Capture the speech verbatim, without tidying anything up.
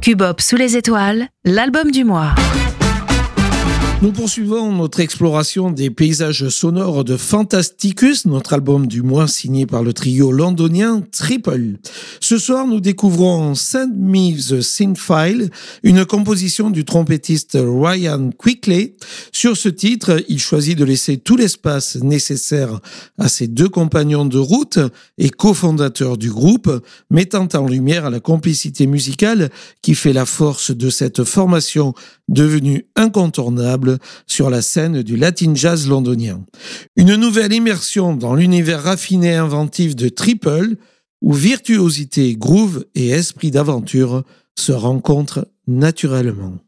Cubop sous les étoiles, l'album du mois. Nous poursuivons notre exploration des paysages sonores de Fantasticus, notre album du mois signé par le trio londonien Triple. Ce soir, nous découvrons Send Me the Synthfile, une composition du trompettiste Ryan Quigley. Sur ce titre, il choisit de laisser tout l'espace nécessaire à ses deux compagnons de route et cofondateurs du groupe, mettant en lumière la complicité musicale qui fait la force de cette formation devenue incontournable sur la scène du latin jazz londonien. Une nouvelle immersion dans l'univers raffiné et inventif de Triple, où virtuosité, groove et esprit d'aventure se rencontrent naturellement.